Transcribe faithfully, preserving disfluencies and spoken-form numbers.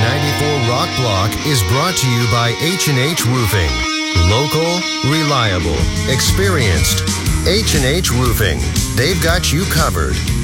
ninety-four Rock Block is brought to you by H and H Roofing. Local, reliable, experienced. H and H Roofing. They've got you covered.